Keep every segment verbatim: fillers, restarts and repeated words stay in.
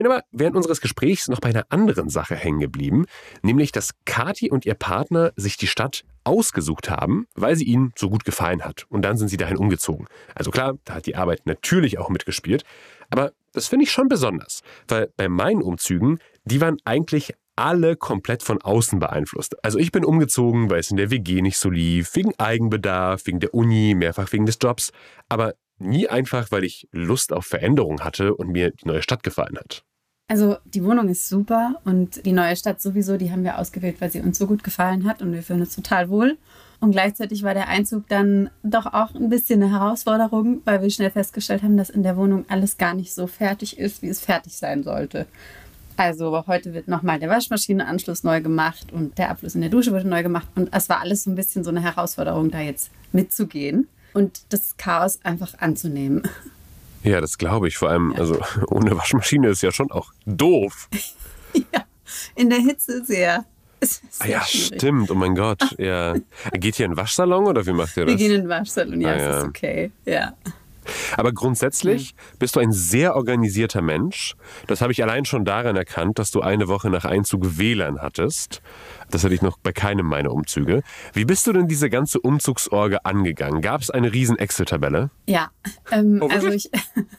Bin aber während unseres Gesprächs noch bei einer anderen Sache hängen geblieben, nämlich, dass Kathi und ihr Partner sich die Stadt ausgesucht haben, weil sie ihnen so gut gefallen hat. Und dann sind sie dahin umgezogen. Also klar, da hat die Arbeit natürlich auch mitgespielt, aber das finde ich schon besonders, weil bei meinen Umzügen, die waren eigentlich alle komplett von außen beeinflusst. Also ich bin umgezogen, weil es in der W G nicht so lief, wegen Eigenbedarf, wegen der Uni, mehrfach wegen des Jobs, aber nie einfach, weil ich Lust auf Veränderung hatte und mir die neue Stadt gefallen hat. Also die Wohnung ist super und die neue Stadt sowieso, die haben wir ausgewählt, weil sie uns so gut gefallen hat und wir fühlen uns total wohl. Und gleichzeitig war der Einzug dann doch auch ein bisschen eine Herausforderung, weil wir schnell festgestellt haben, dass in der Wohnung alles gar nicht so fertig ist, wie es fertig sein sollte. Also heute wird nochmal der Waschmaschinenanschluss neu gemacht und der Abfluss in der Dusche wurde neu gemacht. Und es war alles so ein bisschen so eine Herausforderung, da jetzt mitzugehen und das Chaos einfach anzunehmen. Ja, das glaube ich. Vor allem, ja. Also ohne Waschmaschine ist ja schon auch doof. Ja, in der Hitze sehr. Ah ja, schwierig. Stimmt. Oh mein Gott. Ja. Geht ihr in den Waschsalon oder wie macht ihr das? Wir gehen in den Waschsalon, ja, ah, ja. Das ist okay. Ja. Aber grundsätzlich bist du ein sehr organisierter Mensch. Das habe ich allein schon daran erkannt, dass du eine Woche nach Einzug W L A N hattest. Das hatte ich noch bei keinem meiner Umzüge. Wie bist du denn diese ganze Umzugsorge angegangen? Gab es eine riesen Excel-Tabelle? Ja, ähm, oh, also ich...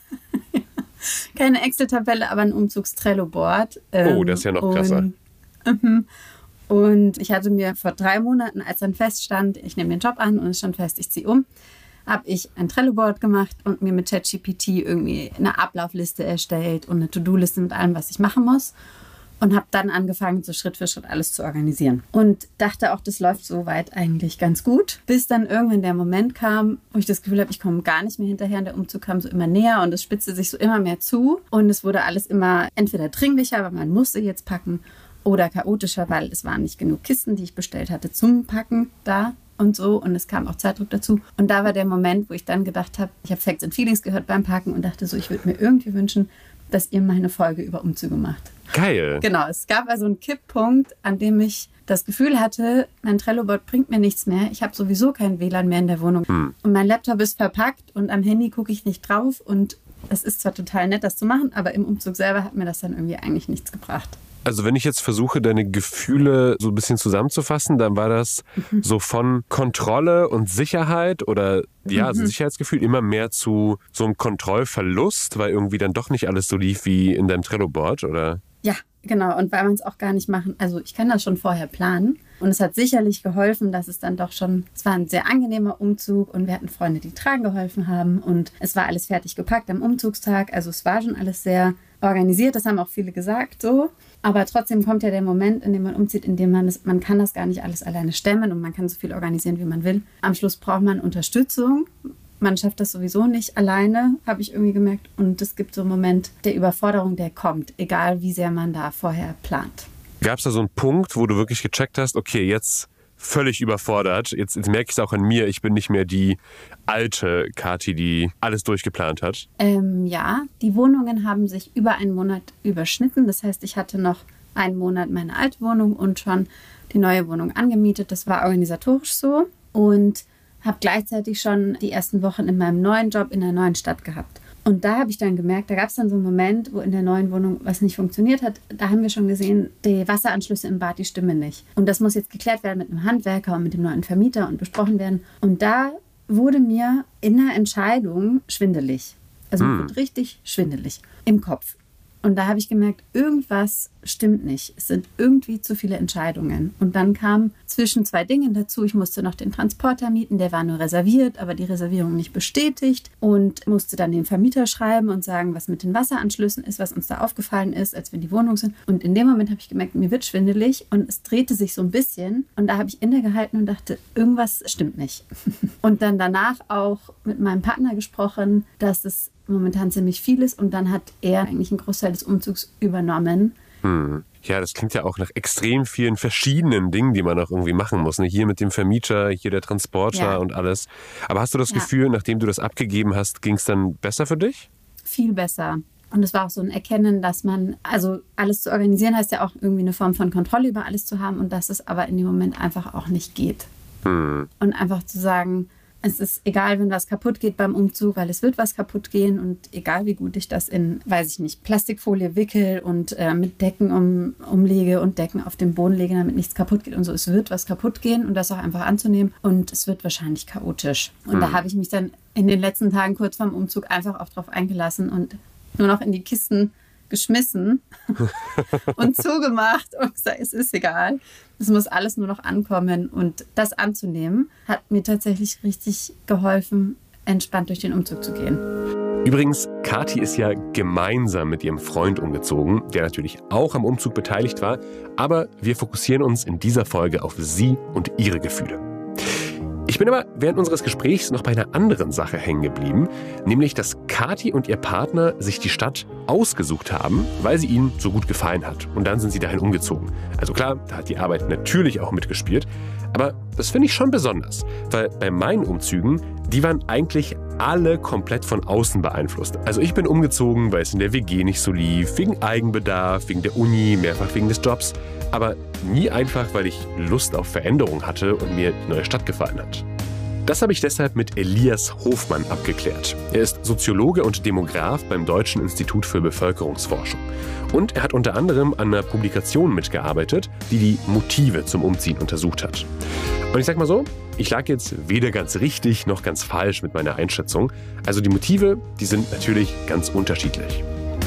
Keine Excel-Tabelle, aber ein Umzugs-Trello-Board. Ähm, oh, das ist ja noch krasser. Und, mhm. und ich hatte mir vor drei Monaten, als dann feststand, ich nehme den Job an und es stand fest, ich ziehe um, habe ich ein Trello-Board gemacht und mir mit ChatGPT irgendwie eine Ablaufliste erstellt und eine To-Do-Liste mit allem, was ich machen muss. Und habe dann angefangen, so Schritt für Schritt alles zu organisieren. Und dachte auch, das läuft soweit eigentlich ganz gut. Bis dann irgendwann der Moment kam, wo ich das Gefühl habe, ich komme gar nicht mehr hinterher. Und der Umzug kam so immer näher und es spitzte sich so immer mehr zu. Und es wurde alles immer entweder dringlicher, weil man musste jetzt packen, oder chaotischer, weil es waren nicht genug Kisten, die ich bestellt hatte zum Packen da. Und so, und es kam auch Zeitdruck dazu. Und da war der Moment, wo ich dann gedacht habe, ich habe Facts and Feelings gehört beim Packen und dachte so, ich würde mir irgendwie wünschen, dass ihr mal eine Folge über Umzüge macht. Geil. Genau, es gab also einen Kipppunkt, an dem ich das Gefühl hatte, mein Trello-Board bringt mir nichts mehr. Ich habe sowieso kein W L A N mehr in der Wohnung. Hm. Und mein Laptop ist verpackt und am Handy gucke ich nicht drauf. Und es ist zwar total nett, das zu machen, aber im Umzug selber hat mir das dann irgendwie eigentlich nichts gebracht. Also wenn ich jetzt versuche, deine Gefühle so ein bisschen zusammenzufassen, dann war das mhm. so von Kontrolle und Sicherheit oder ja, also mhm. Sicherheitsgefühl immer mehr zu so einem Kontrollverlust, weil irgendwie dann doch nicht alles so lief wie in deinem Trello-Board, oder? Ja, genau. Und weil man es auch gar nicht machen, also ich kann das schon vorher planen. Und es hat sicherlich geholfen, dass es dann doch schon, es war ein sehr angenehmer Umzug und wir hatten Freunde, die tragen geholfen haben und es war alles fertig gepackt am Umzugstag. Also es war schon alles sehr organisiert, das haben auch viele gesagt so. Aber trotzdem kommt ja der Moment, in dem man umzieht, in dem man das, man kann das gar nicht alles alleine stemmen und man kann so viel organisieren, wie man will. Am Schluss braucht man Unterstützung. Man schafft das sowieso nicht alleine, habe ich irgendwie gemerkt. Und es gibt so einen Moment der Überforderung, der kommt, egal wie sehr man da vorher plant. Gab es da so einen Punkt, wo du wirklich gecheckt hast, okay, jetzt völlig überfordert, jetzt, jetzt merke ich es auch an mir, ich bin nicht mehr die alte Kathi, die alles durchgeplant hat? Ähm, ja, die Wohnungen haben sich über einen Monat überschnitten. Das heißt, ich hatte noch einen Monat meine alte Wohnung und schon die neue Wohnung angemietet. Das war organisatorisch so und habe gleichzeitig schon die ersten Wochen in meinem neuen Job in der neuen Stadt gehabt. Und da habe ich dann gemerkt, da gab es dann so einen Moment, wo in der neuen Wohnung was nicht funktioniert hat. Da haben wir schon gesehen, die Wasseranschlüsse im Bad, die stimmen nicht. Und das muss jetzt geklärt werden mit einem Handwerker und mit dem neuen Vermieter und besprochen werden. Und da wurde mir in der Entscheidung schwindelig. Also mir wird richtig schwindelig im Kopf. Und da habe ich gemerkt, irgendwas stimmt nicht. Es sind irgendwie zu viele Entscheidungen. Und dann kam zwischen zwei Dingen dazu. Ich musste noch den Transporter mieten, der war nur reserviert, aber die Reservierung nicht bestätigt. Und musste dann den Vermieter schreiben und sagen, was mit den Wasseranschlüssen ist, was uns da aufgefallen ist, als wir in die Wohnung sind. Und in dem Moment habe ich gemerkt, mir wird schwindelig und es drehte sich so ein bisschen. Und da habe ich innegehalten und dachte, irgendwas stimmt nicht. Und dann danach auch mit meinem Partner gesprochen, dass es momentan ziemlich viel ist und dann hat er eigentlich einen Großteil des Umzugs übernommen. Hm. Ja, das klingt ja auch nach extrem vielen verschiedenen Dingen, die man auch irgendwie machen muss. Ne? Hier mit dem Vermieter, hier der Transporter ja. und alles. Aber hast du das ja. Gefühl, nachdem du das abgegeben hast, ging es dann besser für dich? Viel besser. Und es war auch so ein Erkennen, dass man, also alles zu organisieren heißt ja auch irgendwie eine Form von Kontrolle über alles zu haben und dass es aber in dem Moment einfach auch nicht geht. Hm. Und einfach zu sagen, Es ist egal, wenn was kaputt geht beim Umzug, weil es wird was kaputt gehen und egal, wie gut ich das in, weiß ich nicht, Plastikfolie wickel und äh, mit Decken um, umlege und Decken auf den Boden lege, damit nichts kaputt geht und so. Es wird was kaputt gehen und das auch einfach anzunehmen und es wird wahrscheinlich chaotisch. Und mhm. da habe ich mich dann in den letzten Tagen kurz vorm Umzug einfach auch drauf eingelassen und nur noch in die Kisten geschmissen und zugemacht und gesagt, es ist egal. Es muss alles nur noch ankommen und das anzunehmen, hat mir tatsächlich richtig geholfen, entspannt durch den Umzug zu gehen. Übrigens, Kathi ist ja gemeinsam mit ihrem Freund umgezogen, der natürlich auch am Umzug beteiligt war, aber wir fokussieren uns in dieser Folge auf sie und ihre Gefühle. Ich bin aber während unseres Gesprächs noch bei einer anderen Sache hängen geblieben, nämlich dass Kathi und ihr Partner sich die Stadt ausgesucht haben, weil sie ihnen so gut gefallen hat. Und dann sind sie dahin umgezogen. Also klar, da hat die Arbeit natürlich auch mitgespielt, aber das finde ich schon besonders, weil bei meinen Umzügen, die waren eigentlich alle komplett von außen beeinflusst. Also ich bin umgezogen, weil es in der W G nicht so lief, wegen Eigenbedarf, wegen der Uni, mehrfach wegen des Jobs, aber nie einfach, weil ich Lust auf Veränderung hatte und mir die neue Stadt gefallen hat. Das habe ich deshalb mit Elias Hofmann abgeklärt. Er ist Soziologe und Demograf beim Deutschen Institut für Bevölkerungsforschung. Und er hat unter anderem an einer Publikation mitgearbeitet, die die Motive zum Umziehen untersucht hat. Und ich sag mal so, ich lag jetzt weder ganz richtig noch ganz falsch mit meiner Einschätzung. Also die Motive, die sind natürlich ganz unterschiedlich.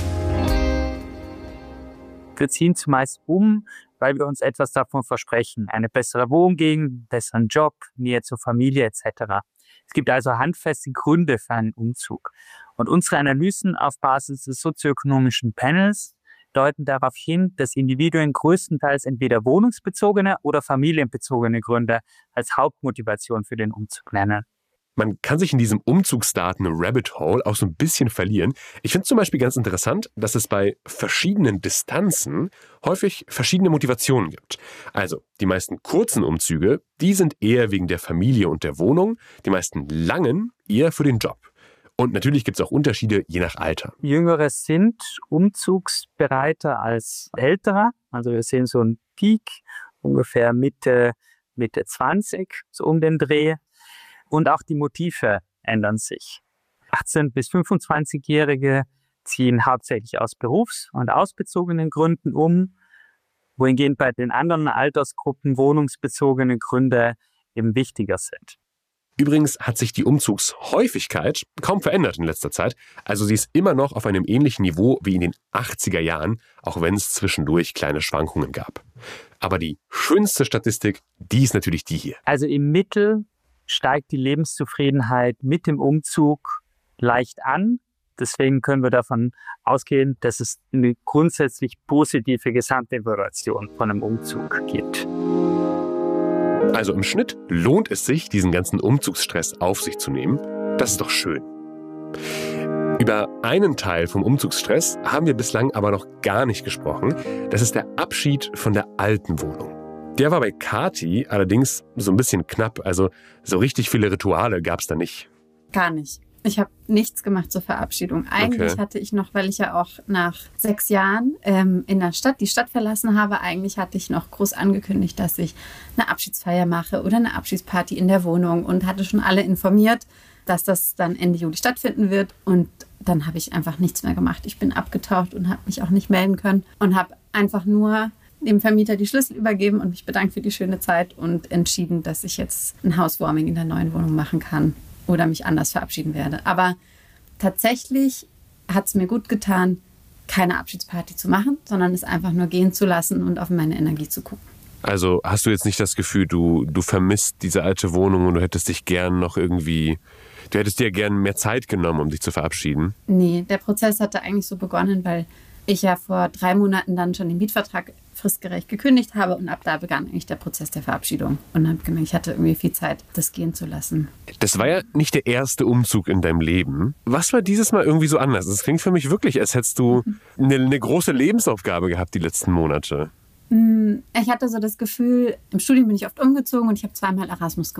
Wir ziehen zumeist um, weil wir uns etwas davon versprechen. Eine bessere Wohngegend, einen besseren Job, Nähe zur Familie et cetera. Es gibt also handfeste Gründe für einen Umzug. Und unsere Analysen auf Basis des sozioökonomischen Panels deuten darauf hin, dass Individuen größtenteils entweder wohnungsbezogene oder familienbezogene Gründe als Hauptmotivation für den Umzug nennen. Man kann sich in diesem Umzugsdaten-Rabbit Hole auch so ein bisschen verlieren. Ich finde zum Beispiel ganz interessant, dass es bei verschiedenen Distanzen häufig verschiedene Motivationen gibt. Also die meisten kurzen Umzüge, die sind eher wegen der Familie und der Wohnung, die meisten langen eher für den Job. Und natürlich gibt es auch Unterschiede je nach Alter. Jüngere sind umzugsbereiter als Ältere. Also wir sehen so einen Peak, ungefähr Mitte, Mitte zwanzig, so um den Dreh. Und auch die Motive ändern sich. achtzehn- bis fünfundzwanzigjährige ziehen hauptsächlich aus berufs- und ausbezogenen Gründen um, wohingehend bei den anderen Altersgruppen wohnungsbezogene Gründe eben wichtiger sind. Übrigens hat sich die Umzugshäufigkeit kaum verändert in letzter Zeit. Also sie ist immer noch auf einem ähnlichen Niveau wie in den achtziger Jahren, auch wenn es zwischendurch kleine Schwankungen gab. Aber die schönste Statistik, die ist natürlich die hier. Also im Mittel steigt die Lebenszufriedenheit mit dem Umzug leicht an. Deswegen können wir davon ausgehen, dass es eine grundsätzlich positive Gesamtevaluation von einem Umzug gibt. Also im Schnitt lohnt es sich, diesen ganzen Umzugsstress auf sich zu nehmen. Das ist doch schön. Über einen Teil vom Umzugsstress haben wir bislang aber noch gar nicht gesprochen. Das ist der Abschied von der alten Wohnung. Der war bei Kathi allerdings so ein bisschen knapp. Also so richtig viele Rituale gab es da nicht. Gar nicht. Ich habe nichts gemacht zur Verabschiedung. Eigentlich okay. hatte ich noch, weil ich ja auch nach sechs Jahren ähm, in der Stadt die Stadt verlassen habe, eigentlich hatte ich noch groß angekündigt, dass ich eine Abschiedsfeier mache oder eine Abschiedsparty in der Wohnung und hatte schon alle informiert, dass das dann Ende Juli stattfinden wird. Und dann habe ich einfach nichts mehr gemacht. Ich bin abgetaucht und habe mich auch nicht melden können und habe einfach nur dem Vermieter die Schlüssel übergeben und mich bedankt für die schöne Zeit und entschieden, dass ich jetzt ein Housewarming in der neuen Wohnung machen kann oder mich anders verabschieden werde. Aber tatsächlich hat es mir gut getan, keine Abschiedsparty zu machen, sondern es einfach nur gehen zu lassen und auf meine Energie zu gucken. Also hast du jetzt nicht das Gefühl, du, du vermisst diese alte Wohnung und du hättest dich gern noch irgendwie, du hättest dir gern mehr Zeit genommen, um dich zu verabschieden? Nee, der Prozess hatte eigentlich so begonnen, weil ich ja vor drei Monaten dann schon den Mietvertrag fristgerecht gekündigt habe und ab da begann eigentlich der Prozess der Verabschiedung. Und habe gemerkt, ich hatte irgendwie viel Zeit, das gehen zu lassen. Das war ja nicht der erste Umzug in deinem Leben. Was war dieses Mal irgendwie so anders? Es klingt für mich wirklich, als hättest du eine, eine große Lebensaufgabe gehabt die letzten Monate. Ich hatte so das Gefühl, im Studium bin ich oft umgezogen und ich habe zweimal Erasmus gemacht.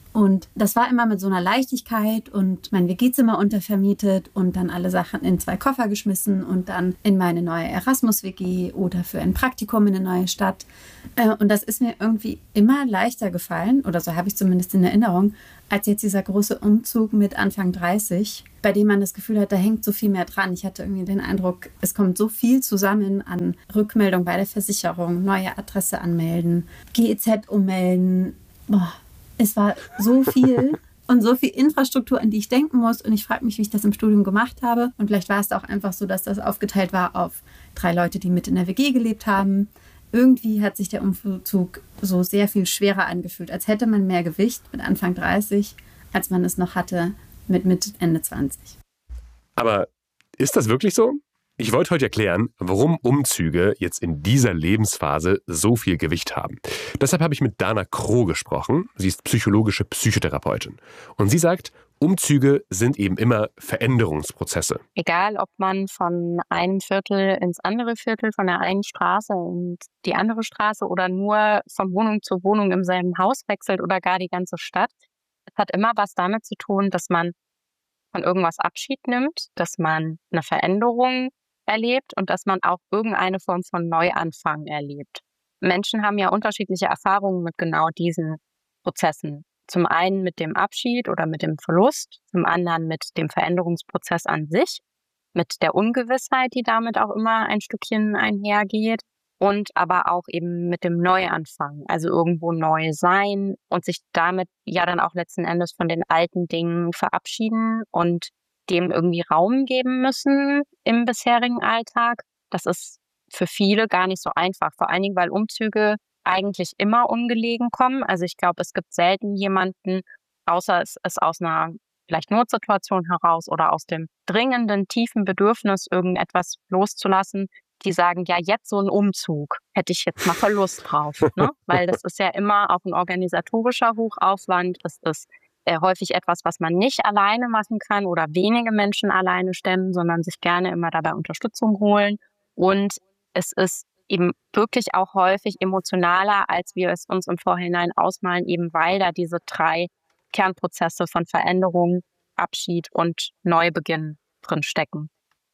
Und das war immer mit so einer Leichtigkeit und mein W G-Zimmer untervermietet und dann alle Sachen in zwei Koffer geschmissen und dann in meine neue Erasmus-W G oder für ein Praktikum in eine neue Stadt. Und das ist mir irgendwie immer leichter gefallen, oder so habe ich zumindest in Erinnerung, als jetzt dieser große Umzug mit Anfang dreißig, bei dem man das Gefühl hat, da hängt so viel mehr dran. Ich hatte irgendwie den Eindruck, es kommt so viel zusammen an Rückmeldung bei der Versicherung, neue Adresse anmelden, G E Z ummelden. Boah, es war so viel und so viel Infrastruktur, an die ich denken muss. Und ich frage mich, wie ich das im Studium gemacht habe. Und vielleicht war es auch einfach so, dass das aufgeteilt war auf drei Leute, die mit in der W G gelebt haben. Irgendwie hat sich der Umzug so sehr viel schwerer angefühlt, als hätte man mehr Gewicht mit Anfang dreißig, als man es noch hatte mit Mitte, Ende zwanzig. Aber ist das wirklich so? Ich wollte heute erklären, warum Umzüge jetzt in dieser Lebensphase so viel Gewicht haben. Deshalb habe ich mit Dana Kroh gesprochen. Sie ist psychologische Psychotherapeutin. Und sie sagt, Umzüge sind eben immer Veränderungsprozesse. Egal, ob man von einem Viertel ins andere Viertel, von der einen Straße in die andere Straße oder nur von Wohnung zu Wohnung im selben Haus wechselt oder gar die ganze Stadt. Es hat immer was damit zu tun, dass man von irgendwas Abschied nimmt, dass man eine Veränderung erlebt und dass man auch irgendeine Form von Neuanfang erlebt. Menschen haben ja unterschiedliche Erfahrungen mit genau diesen Prozessen. Zum einen mit dem Abschied oder mit dem Verlust, zum anderen mit dem Veränderungsprozess an sich, mit der Ungewissheit, die damit auch immer ein Stückchen einhergeht und aber auch eben mit dem Neuanfang, also irgendwo neu sein und sich damit ja dann auch letzten Endes von den alten Dingen verabschieden und dem irgendwie Raum geben müssen im bisherigen Alltag. Das ist für viele gar nicht so einfach, vor allen Dingen, weil Umzüge eigentlich immer ungelegen kommen. Also ich glaube, es gibt selten jemanden, außer es ist aus einer vielleicht Notsituation heraus oder aus dem dringenden, tiefen Bedürfnis, irgendetwas loszulassen, die sagen, ja, jetzt so ein Umzug, hätte ich jetzt mal Lust drauf. Ne? Weil das ist ja immer auch ein organisatorischer Hochaufwand. Es ist äh, häufig etwas, was man nicht alleine machen kann oder wenige Menschen alleine stemmen, sondern sich gerne immer dabei Unterstützung holen. Und es ist eben wirklich auch häufig emotionaler, als wir es uns im Vorhinein ausmalen, eben weil da diese drei Kernprozesse von Veränderung, Abschied und Neubeginn drin stecken.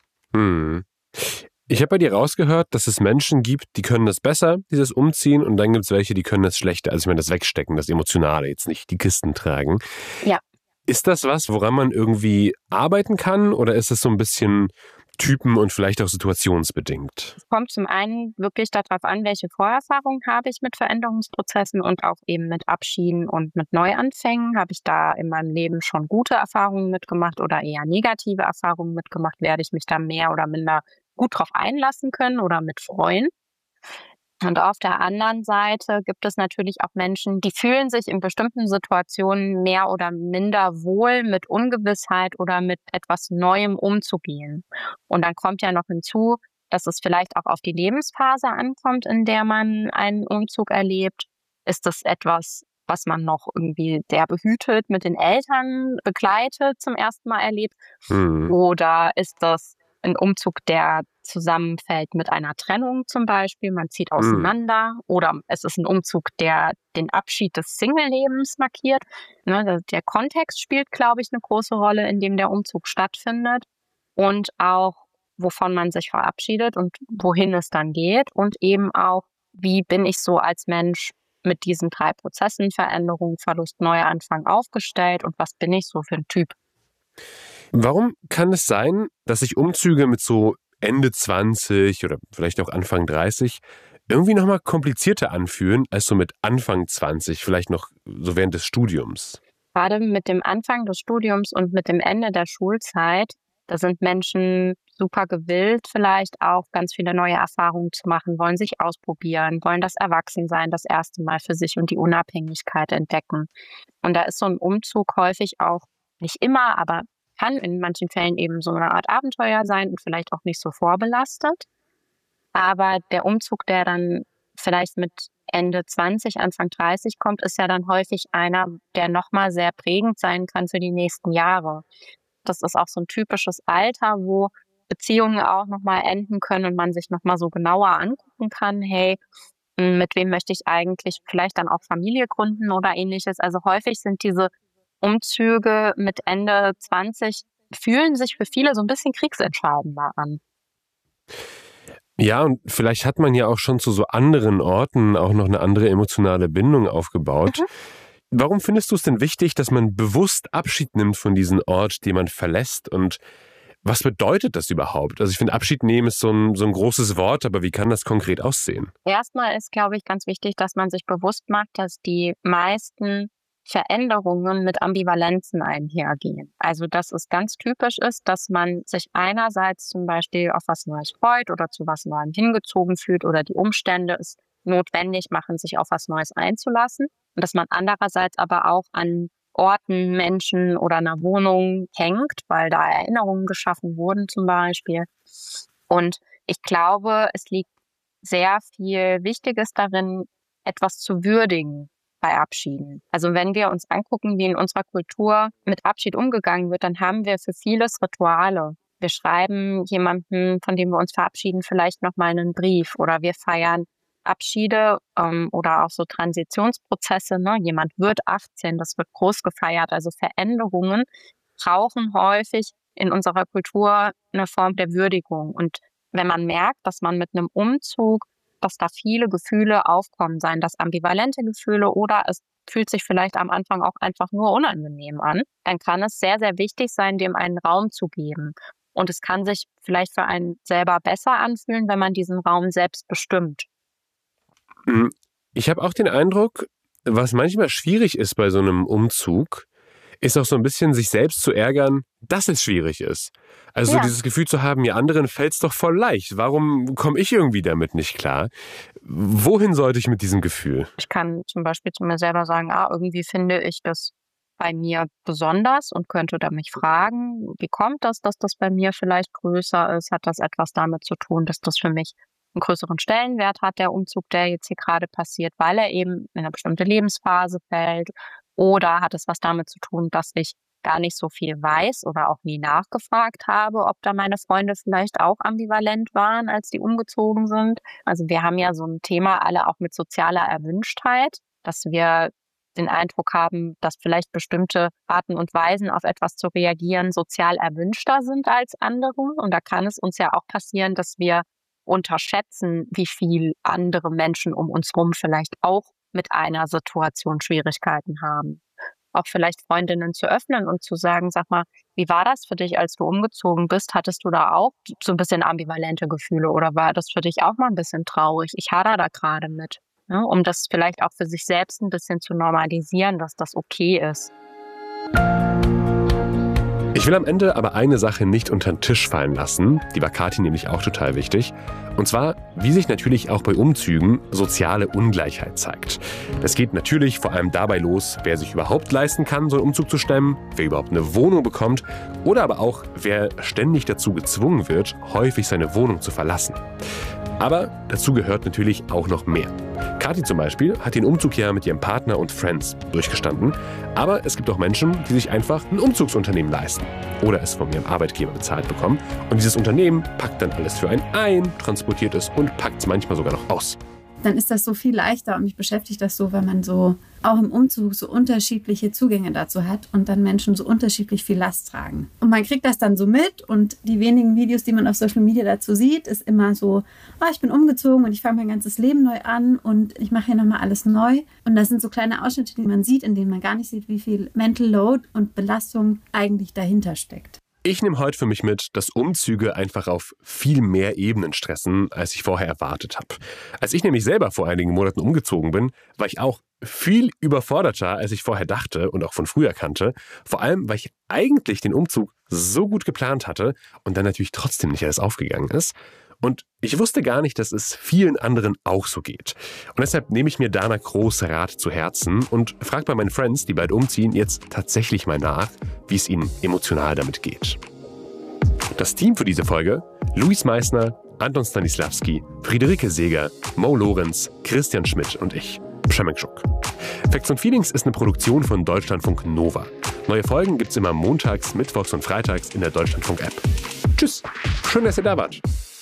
Hm. Ich habe bei dir rausgehört, dass es Menschen gibt, die können das besser, dieses Umziehen, und dann gibt es welche, die können das schlechter. Also ich meine, das Wegstecken, das Emotionale, jetzt nicht die Kisten tragen. Ja. Ist das was, woran man irgendwie arbeiten kann, oder ist es so ein bisschen typen- und vielleicht auch situationsbedingt? Es kommt zum einen wirklich darauf an, welche Vorerfahrungen habe ich mit Veränderungsprozessen und auch eben mit Abschieden und mit Neuanfängen. Habe ich da in meinem Leben schon gute Erfahrungen mitgemacht oder eher negative Erfahrungen mitgemacht? Werde ich mich da mehr oder minder gut drauf einlassen können oder mit freuen? Und auf der anderen Seite gibt es natürlich auch Menschen, die fühlen sich in bestimmten Situationen mehr oder minder wohl mit Ungewissheit oder mit etwas Neuem umzugehen. Und dann kommt ja noch hinzu, dass es vielleicht auch auf die Lebensphase ankommt, in der man einen Umzug erlebt. Ist das etwas, was man noch irgendwie sehr behütet mit den Eltern begleitet zum ersten Mal erlebt? Hm. Oder ist das ein Umzug, der zusammenfällt mit einer Trennung zum Beispiel, man zieht auseinander, mm. oder es ist ein Umzug, der den Abschied des Single-Lebens markiert. Ne, der Kontext spielt, glaube ich, eine große Rolle, in dem der Umzug stattfindet und auch, wovon man sich verabschiedet und wohin es dann geht und eben auch, wie bin ich so als Mensch mit diesen drei Prozessen, Veränderung, Verlust, Neuanfang aufgestellt und was bin ich so für ein Typ? Warum kann es sein, dass sich Umzüge mit so Ende zwanzig oder vielleicht auch Anfang dreißig irgendwie nochmal komplizierter anfühlen als so mit Anfang zwanzig, vielleicht noch so während des Studiums? Gerade mit dem Anfang des Studiums und mit dem Ende der Schulzeit, da sind Menschen super gewillt, vielleicht auch ganz viele neue Erfahrungen zu machen, wollen sich ausprobieren, wollen das Erwachsensein das erste Mal für sich und die Unabhängigkeit entdecken. Und da ist so ein Umzug häufig auch, nicht immer, aber kann in manchen Fällen eben so eine Art Abenteuer sein und vielleicht auch nicht so vorbelastet. Aber der Umzug, der dann vielleicht mit Ende zwanzig, Anfang dreißig kommt, ist ja dann häufig einer, der nochmal sehr prägend sein kann für die nächsten Jahre. Das ist auch so ein typisches Alter, wo Beziehungen auch nochmal enden können und man sich nochmal so genauer angucken kann, hey, mit wem möchte ich eigentlich vielleicht dann auch Familie gründen oder ähnliches. Also häufig sind diese Umzüge mit Ende zwanzig, fühlen sich für viele so ein bisschen kriegsentscheidender an. Ja, und vielleicht hat man ja auch schon zu so anderen Orten auch noch eine andere emotionale Bindung aufgebaut. Mhm. Warum findest du es denn wichtig, dass man bewusst Abschied nimmt von diesem Ort, den man verlässt? Und was bedeutet das überhaupt? Also ich finde, Abschied nehmen ist so ein, so ein großes Wort, aber wie kann das konkret aussehen? Erstmal ist, glaube ich, ganz wichtig, dass man sich bewusst macht, dass die meisten Veränderungen mit Ambivalenzen einhergehen. Also dass es ganz typisch ist, dass man sich einerseits zum Beispiel auf was Neues freut oder zu was Neuem hingezogen fühlt oder die Umstände es notwendig machen, sich auf was Neues einzulassen. Und dass man andererseits aber auch an Orten, Menschen oder einer Wohnung hängt, weil da Erinnerungen geschaffen wurden zum Beispiel. Und ich glaube, es liegt sehr viel Wichtiges darin, etwas zu würdigen bei Abschieden. Also wenn wir uns angucken, wie in unserer Kultur mit Abschied umgegangen wird, dann haben wir für vieles Rituale. Wir schreiben jemandem, von dem wir uns verabschieden, vielleicht nochmal einen Brief oder wir feiern Abschiede ähm, oder auch so Transitionsprozesse. Ne? Jemand wird achtzehn, das wird groß gefeiert. Also Veränderungen brauchen häufig in unserer Kultur eine Form der Würdigung. Und wenn man merkt, dass man mit einem Umzug, dass da viele Gefühle aufkommen, seien das ambivalente Gefühle oder es fühlt sich vielleicht am Anfang auch einfach nur unangenehm an, dann kann es sehr, sehr wichtig sein, dem einen Raum zu geben. Und es kann sich vielleicht für einen selber besser anfühlen, wenn man diesen Raum selbst bestimmt. Ich habe auch den Eindruck, was manchmal schwierig ist bei so einem Umzug, ist auch so ein bisschen sich selbst zu ärgern, dass es schwierig ist. Also ja. So dieses Gefühl zu haben, ja, anderen fällt es doch voll leicht. Warum komme ich irgendwie damit nicht klar? Wohin sollte ich mit diesem Gefühl? Ich kann zum Beispiel zu mir selber sagen, ah, irgendwie finde ich das bei mir besonders und könnte da mich fragen, wie kommt das, dass das bei mir vielleicht größer ist? Hat das etwas damit zu tun, dass das für mich einen größeren Stellenwert hat, der Umzug, der jetzt hier gerade passiert, weil er eben in eine bestimmte Lebensphase fällt? Oder hat es was damit zu tun, dass ich gar nicht so viel weiß oder auch nie nachgefragt habe, ob da meine Freunde vielleicht auch ambivalent waren, als die umgezogen sind? Also wir haben ja so ein Thema alle auch mit sozialer Erwünschtheit, dass wir den Eindruck haben, dass vielleicht bestimmte Arten und Weisen auf etwas zu reagieren sozial erwünschter sind als andere. Und da kann es uns ja auch passieren, dass wir unterschätzen, wie viel andere Menschen um uns rum vielleicht auch mit einer Situation Schwierigkeiten haben. Auch vielleicht Freundinnen zu öffnen und zu sagen, sag mal, wie war das für dich, als du umgezogen bist? Hattest du da auch so ein bisschen ambivalente Gefühle oder war das für dich auch mal ein bisschen traurig? Ich hadere da gerade mit, ne? Um das vielleicht auch für sich selbst ein bisschen zu normalisieren, dass das okay ist. Ich will am Ende aber eine Sache nicht unter den Tisch fallen lassen, die war Kathi nämlich auch total wichtig, und zwar, wie sich natürlich auch bei Umzügen soziale Ungleichheit zeigt. Das geht natürlich vor allem dabei los, wer sich überhaupt leisten kann, so einen Umzug zu stemmen, wer überhaupt eine Wohnung bekommt oder aber auch, wer ständig dazu gezwungen wird, häufig seine Wohnung zu verlassen. Aber dazu gehört natürlich auch noch mehr. Kathi zum Beispiel hat den Umzug ja mit ihrem Partner und Friends durchgestanden. Aber es gibt auch Menschen, die sich einfach ein Umzugsunternehmen leisten oder es von ihrem Arbeitgeber bezahlt bekommen. Und dieses Unternehmen packt dann alles für einen ein, transportiert es und packt es manchmal sogar noch aus. Dann ist das so viel leichter und mich beschäftigt das so, wenn man so auch im Umzug so unterschiedliche Zugänge dazu hat und dann Menschen so unterschiedlich viel Last tragen. Und man kriegt das dann so mit und die wenigen Videos, die man auf Social Media dazu sieht, ist immer so, oh, ich bin umgezogen und ich fange mein ganzes Leben neu an und ich mache hier nochmal alles neu. Und das sind so kleine Ausschnitte, die man sieht, in denen man gar nicht sieht, wie viel Mental Load und Belastung eigentlich dahinter steckt. Ich nehme heute für mich mit, dass Umzüge einfach auf viel mehr Ebenen stressen, als ich vorher erwartet habe. Als ich nämlich selber vor einigen Monaten umgezogen bin, war ich auch viel überforderter, als ich vorher dachte und auch von früher kannte. Vor allem, weil ich eigentlich den Umzug so gut geplant hatte und dann natürlich trotzdem nicht alles aufgegangen ist. Und ich wusste gar nicht, dass es vielen anderen auch so geht. Und deshalb nehme ich mir Dana Krohs Rat zu Herzen und frage bei meinen Friends, die bald umziehen, jetzt tatsächlich mal nach, wie es ihnen emotional damit geht. Das Team für diese Folge: Luis Meissner, Anton Stanislavski, Friederike Seeger, Mo Lorenz, Christian Schmidt und ich, Przemek Schuk. Facts und Feelings ist eine Produktion von Deutschlandfunk Nova. Neue Folgen gibt's immer montags, mittwochs und freitags in der Deutschlandfunk-App. Tschüss, schön, dass ihr da wart.